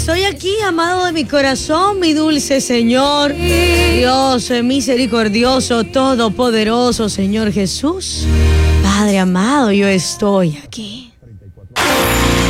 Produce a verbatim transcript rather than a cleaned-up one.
estoy aquí, amado de mi corazón, mi dulce Señor, Dios misericordioso, todopoderoso, Señor Jesús. Padre amado, yo estoy aquí.